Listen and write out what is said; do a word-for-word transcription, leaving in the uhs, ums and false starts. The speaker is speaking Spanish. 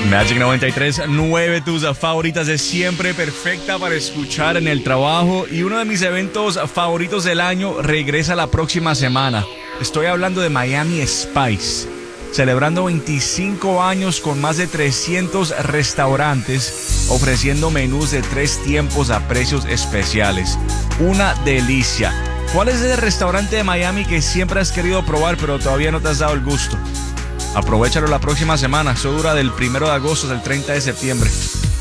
Magic noventa y tres punto nueve, tus favoritas de siempre, perfecta para escuchar en el trabajo. Y uno de mis eventos favoritos del año regresa la próxima semana. Estoy hablando de Miami Spice, celebrando veinticinco años con más de trescientos restaurantes, ofreciendo menús de tres tiempos a precios especiales. Una delicia. ¿Cuál es ese restaurante de Miami que siempre has querido probar pero todavía no te has dado el gusto? Aprovechalo la próxima semana, eso dura del primero de agosto al treinta de septiembre.